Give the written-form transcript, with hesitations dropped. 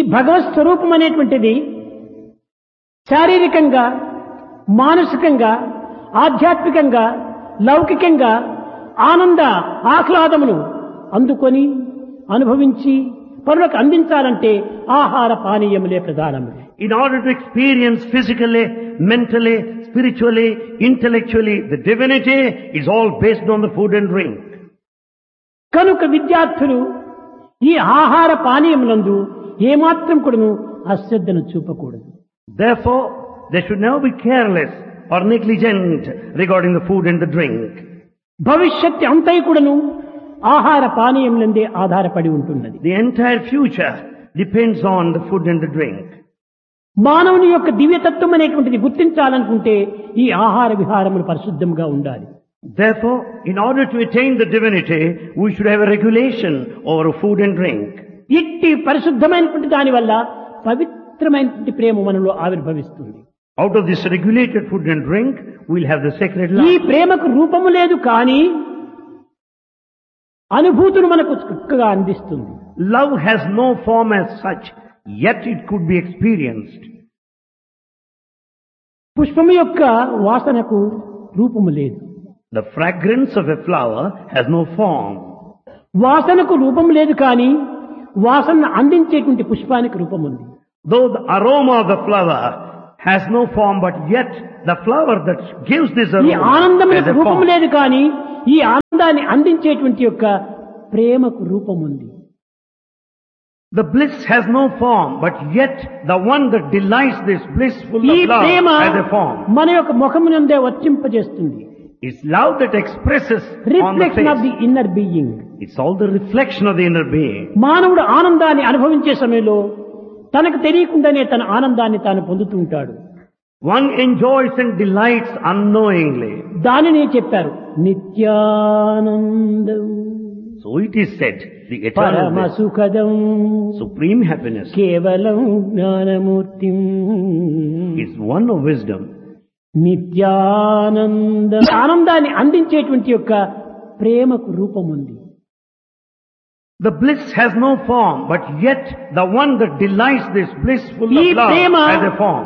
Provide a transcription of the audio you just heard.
భగవత్ స్వరూపం అనేటువంటిది శారీరకంగా, మానసికంగా, ఆధ్యాత్మికంగా, లౌకికంగా ఆనంద ఆహ్లాదములు అందుకొని అనుభవించి పరులకు అందించాలంటే ఆహార పానీయములే ప్రధానము. In order to experience physically, mentally, spiritually, intellectually, the divinity is all based on the food and drink. కనుక విద్యార్థులు ఈ ఆహార పానీయములందు ఏమాత్రం కూడాను అశ్రద్ధను చూపకూడదు. Therefore, they should never be careless or negligent regarding the food and the drink. భవిష్యత్తు అంతై కూడాను ఆహార పానీయములందే ఆధారపడి ఉంటున్నది. The entire future depends on the food and the drink. మానవుని యొక్క దివ్యతత్వం అనేటువంటిది గుర్తించాలనుకుంటే ఈ ఆహార విహారములు పరిశుద్ధంగా ఉండాలి. Therefore, in order to attain the divinity, we should have a regulation over food and drink. ఇట్టి పరిశుద్ధమైనటువంటి దాని వల్ల పవిత్రమైనటువంటి ప్రేమ మనలో ఆవిర్భవిస్తుంది. Out of this regulated food and drink, we'll have the sacred ఈ love. ప్రేమకు రూపము లేదు కానీ అనుభూతులు మనకు చక్కగా అందిస్తుంది. Love has no form as such, yet it could be experienced. పుష్పము యొక్క వాసనకు రూపము లేదు. The fragrance of a flower has no form. వాసనకు రూపం లేదు కానీ వాసనను అందించేటువంటి పుష్పానికి రూపం ఉంది. Though the aroma of the flower has no form, but yet the flower that gives this ఈ aroma ఆనందములకు has a రూపం form. లేదు కానీ ఈ ఆనందాన్ని అందించేటువంటి యొక్క ప్రేమకు రూపం ఉంది. The bliss has no form, but yet the one that delights this blissful ఈ of love Prema has a form. మన యొక్క ముఖమునందే వర్తింపజేస్తుంది. It's love that expresses on the reflection of the face. Inner being. It's all the reflection of the inner being. మానవుడు ఆనందాన్ని అనుభవించే సమయంలో తనకు తెలియకుండానే తన ఆనందాన్ని తాను పొందుతూ ఉంటాడు. One enjoys and delights unknowingly. దానినే చెప్పారు నిత్యానందం So it is said, the eternal పరమ bliss, సుఖదం supreme happiness, కేవలం Gnanamurthy is one of wisdom. నిత్యానందం ఆనందాన్ని అందించేటువంటి యొక్క ప్రేమకు రూపం ఉంది. The bliss has no form, but yet the one that delights this blissful ఈ of love Prema has a form.